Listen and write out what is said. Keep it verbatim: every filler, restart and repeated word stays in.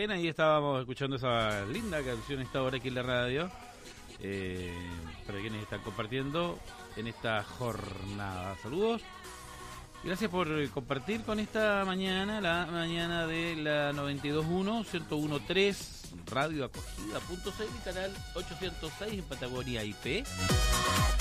Bien, ahí estábamos escuchando esa linda canción a esta hora aquí en la radio. Eh, para quienes están compartiendo en esta jornada. Saludos. Gracias por compartir con esta mañana, la mañana de la noventa y dos punto uno, ciento uno punto tres, radio acogida punto c l y canal ochocientos seis en Patagonia I P.